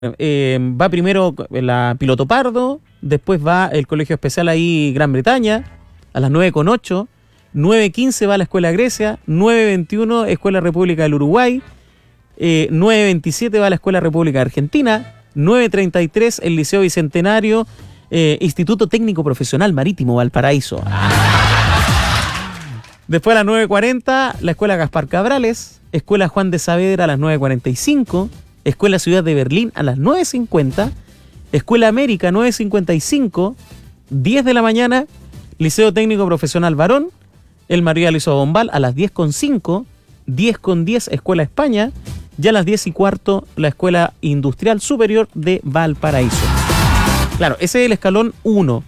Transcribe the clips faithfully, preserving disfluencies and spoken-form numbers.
Eh, va primero la Piloto Pardo, después va el Colegio Especial ahí Gran Bretaña, a las nueve con ocho, nueve quince va la Escuela Grecia, nueve veintiuno Escuela República del Uruguay, eh, nueve veintisiete va la Escuela República de Argentina, nueve treinta y tres el Liceo Bicentenario, eh, Instituto Técnico Profesional Marítimo Valparaíso. Después a las nueve cuarenta la Escuela Gaspar Cabrales, Escuela Juan de Saavedra a las nueve cuarenta y cinco, Escuela Ciudad de Berlín a las nueve cincuenta, Escuela América nueve cincuenta y cinco, diez de la mañana, Liceo Técnico Profesional Varón, el María Luisa Bombal a las diez con cinco, diez con diez Escuela España, y a las diez y cuarto la Escuela Industrial Superior de Valparaíso. Claro, ese es el escalón uno.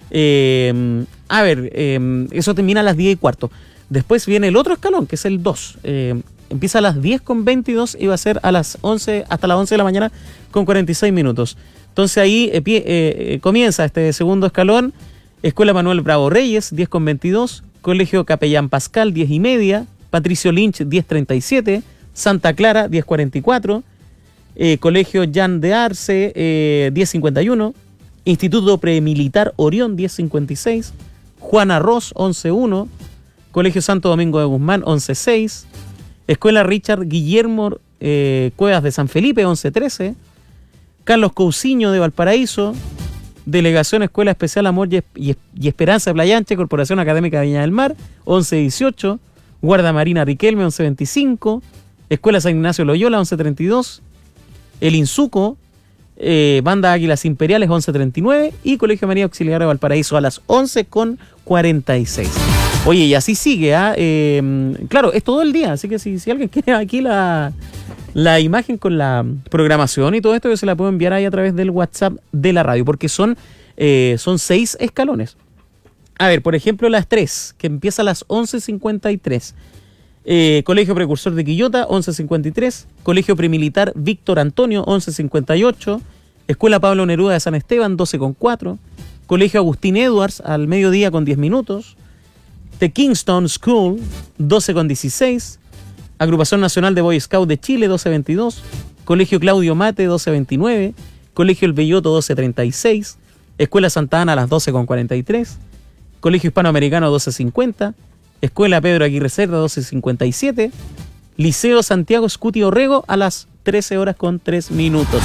Eh, a ver, eh, eso termina a las diez y cuarto. Después viene el otro escalón, que es el dos. Eh, Empieza a las diez con veintidós y va a ser a las once, hasta las once de la mañana con cuarenta y seis minutos. Entonces ahí eh, pie, eh, comienza este segundo escalón. Escuela Manuel Bravo Reyes, diez con veintidós. Colegio Capellán Pascal, diez y media. Patricio Lynch, diez treinta y siete. Santa Clara, diez cuarenta y cuatro. Eh, Colegio Jan de Arce, eh, diez cincuenta y uno. Instituto Premilitar Orión, diez cincuenta y seis. Juana Ross, once uno. Colegio Santo Domingo de Guzmán, once seis. Escuela Richard Guillermo eh, Cuevas de San Felipe, once trece. Carlos Cousiño de Valparaíso. Delegación Escuela Especial Amor y, y, y Esperanza de Playa Ancha, Corporación Académica de Viña del Mar, once dieciocho. Guarda Marina Riquelme, once veinticinco. Escuela San Ignacio Loyola, once treinta y dos. El Insuco, eh, Banda Águilas Imperiales, once treinta y nueve. Y Colegio María Auxiliar de Valparaíso a las once con cuarenta y seis. Oye, y así sigue, ¿ah? ¿eh? Claro, es todo el día, así que si, si alguien quiere aquí la, la imagen con la programación y todo esto, yo se la puedo enviar ahí a través del WhatsApp de la radio, porque son, eh, son seis escalones. A ver, por ejemplo, las tres, que empieza a las once cincuenta y tres. Eh, Colegio Precursor de Quillota, once cincuenta y tres. Colegio Premilitar Víctor Antonio, once cincuenta y ocho. Escuela Pablo Neruda de San Esteban, doce con cuatro. Colegio Agustín Edwards, al mediodía con diez minutos. The Kingston School, doce con dieciséis. Agrupación Nacional de Boy Scout de Chile, doce veintidós. Colegio Claudio Mate, doce veintinueve. Colegio El Belloto, doce treinta y seis. Escuela Santa Ana a las doce con cuarenta y tres. Colegio Hispanoamericano, doce cincuenta. Escuela Pedro Aguirre Cerda, doce cincuenta y siete. Liceo Santiago Scuti Orrego a las trece horas con tres minutos.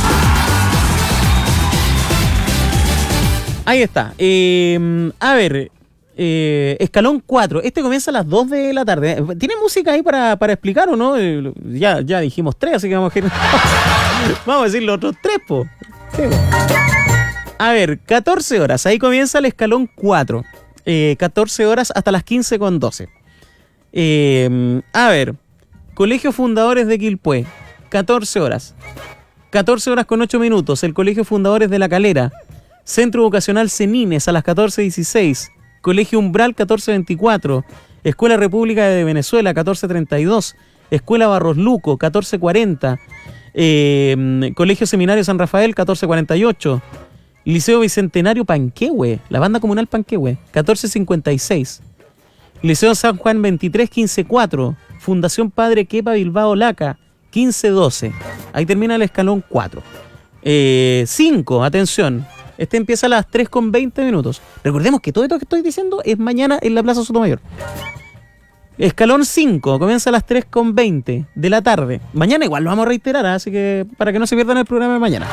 Ahí está. Eh, a ver... Eh, escalón cuatro, este comienza a las dos de la tarde. ¿Tiene música ahí para, para explicar o no? Eh, ya, ya dijimos tres, así que vamos a, vamos a decir los otros tres, po. Sí, po. A ver, catorce horas, ahí comienza el escalón cuatro. Eh, catorce horas hasta las quince con doce. Eh, a ver, Colegio Fundadores de Quilpué, catorce horas. catorce horas con ocho minutos, el Colegio Fundadores de La Calera. Centro Vocacional Cenines a las catorce dieciséis. Colegio Umbral, catorce veinticuatro. Escuela República de Venezuela, catorce treinta y dos. Escuela Barros Luco, catorce cuarenta. Eh, Colegio Seminario San Rafael, catorce cuarenta y ocho. Liceo Bicentenario Panquehue, la Banda Comunal Panquehue, catorce cincuenta y seis. Liceo San Juan veintitrés, quince cuatro. Fundación Padre Kepa Bilbao Laca, quince doce. Ahí termina el escalón cuatro. Eh, cinco, atención. Este empieza a las tres con veinte minutos. Recordemos que todo esto que estoy diciendo es mañana en la Plaza Sotomayor. Escalón cinco, comienza a las tres con veinte de la tarde. Mañana igual lo vamos a reiterar, ¿eh? Así que para que no se pierdan el programa de mañana.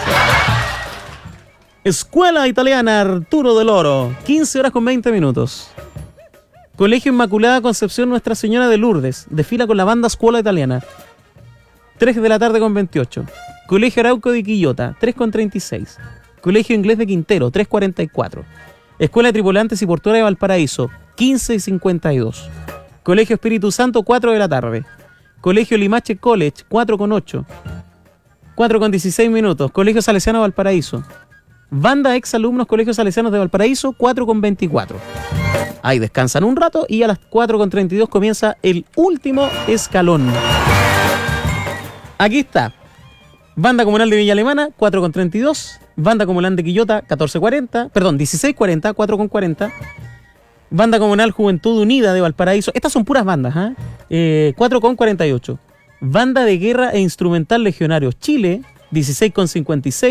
Escuela Italiana Arturo del Oro, quince horas con veinte minutos. Colegio Inmaculada Concepción Nuestra Señora de Lourdes, desfila con la banda Scuola Italiana. tres de la tarde con veintiocho. Colegio Arauco de Quillota, tres con treinta y seis. Colegio Inglés de Quintero, tres cuarenta y cuatro. Escuela de Tripulantes y Portuaria de Valparaíso, quince cincuenta y dos. Colegio Espíritu Santo, cuatro de la tarde. Colegio Limache College, cuatro con ocho. cuatro con dieciséis minutos. Colegio Salesiano de Valparaíso. Banda Exalumnos Colegios Salesianos de Valparaíso, cuatro con veinticuatro. Ahí descansan un rato y a las cuatro con treinta y dos comienza el último escalón. Aquí está. Banda Comunal de Villa Alemana, cuatro con treinta y dos. Banda Comunal de Quillota, catorce cuarenta. Perdón, dieciséis cuarenta, cuatro con cuarenta. Banda Comunal Juventud Unida de Valparaíso. Estas son puras bandas, ¿eh? eh cuatro con cuarenta y ocho. Banda de Guerra e Instrumental Legionarios Chile, dieciséis con cincuenta y seis.